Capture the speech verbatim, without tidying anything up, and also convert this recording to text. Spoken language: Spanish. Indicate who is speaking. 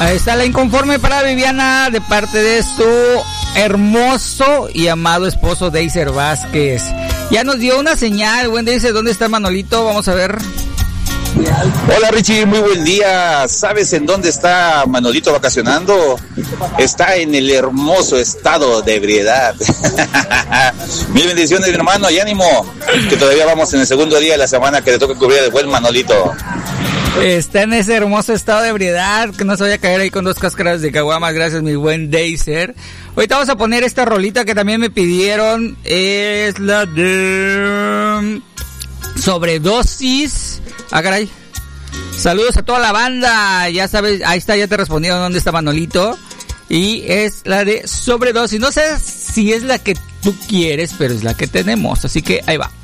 Speaker 1: Ahí está la inconforme para Viviana de parte de su hermoso y amado esposo Deiser Vázquez. Ya nos dio una señal, buen Deiser, ¿dónde está Manolito? Vamos a ver.
Speaker 2: Hola Richie, muy buen día. ¿Sabes en dónde está Manolito vacacionando? Está en el hermoso estado de ebriedad. Mil bendiciones, mi hermano, y ánimo, que todavía vamos en el segundo día de la semana que le toca cubrir el buen Manolito.
Speaker 1: Está en ese hermoso estado de ebriedad, que no se vaya a caer ahí con dos cáscaras de caguamas. Gracias, mi buen Deiser. Ahorita vamos a poner esta rolita que también me pidieron. Es la de Sobredosis. Ah, caray. Saludos a toda la banda. Ya sabes, ahí está, ya te respondieron dónde está Manolito. Y es la de Sobredosis. No sé si es la que tú quieres, pero es la que tenemos. Así que ahí va.